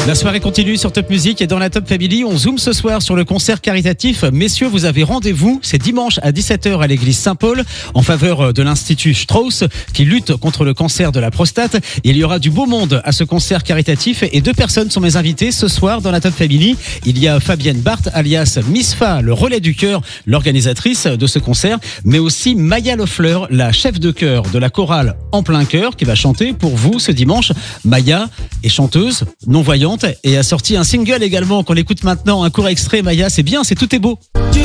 La soirée continue sur Top Music et dans la Top Family, on zoome ce soir sur le concert caritatif. Messieurs, vous avez rendez-vous, c'est dimanche à 17h à l'église Saint-Paul en faveur de l'Institut Strauss qui lutte contre le cancer de la prostate. Il y aura du beau monde à ce concert caritatif et 2 personnes sont mes invités ce soir dans la Top Family. Il y a Fabienne Barthes alias Miss Fa, le relais du chœur, l'organisatrice de ce concert, mais aussi Maya Loeffler, la chef de chœur de la chorale En Plein Cœur qui va chanter pour vous ce dimanche. Maya est chanteuse, non-voyante et a sorti un single également qu'on écoute maintenant, un court extrait. Maya, c'est bien, c'est Tout est beau.